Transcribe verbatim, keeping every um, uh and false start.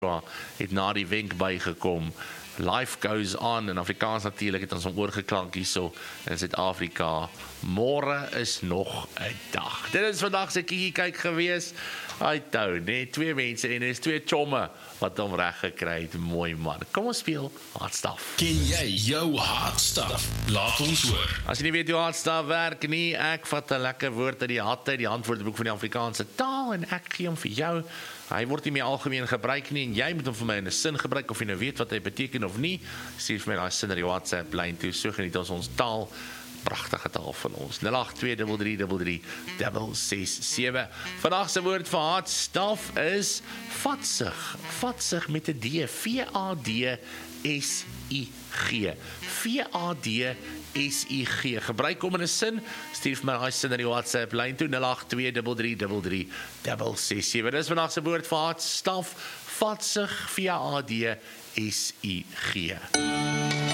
het na die wenk bygekom. Life goes on, in Afrikaans natuurlik het ons om oorgeklank hierso in Suid-Afrika. Môre is nog 'n dag. Dit is vandag se Kiekie kyk gewees. Uithou, net twee mense en is twee chomme wat hom reg gekry het. Mooi man. Kom ons speel Hot Stuff. Ken jy jou hot stuff? Laat ons hoor. As jy nie weet hoe Hot Stuff werk nie, ek vat 'n lekker woord uit die hatte, die antwoordeboek van die Afrikaanse taal en ek gee hom vir jou. Hy word nie meer algemeen gebruik nie en jy moet hom vir my in 'n sin gebruik of jy nou weet wat hy beteken of nie. Stuur vir my daai sin na die WhatsApp lyn toe. So geniet ons ons taal. Pragtige taal van ons. nul agt twee drie drie drie drie ses sewe. Vandag se woord vir hot stuff is vatsig. Vatsig met 'n D. V A D S I G. V A D S I G. Gebruik hom in 'n sin. Stuur vir my daai sin na die WhatsApp lyn toe nul agt twee drie drie drie drie ses sewe. Dis vandag se woord vir hot stuff. Vatsig. V A D S I G.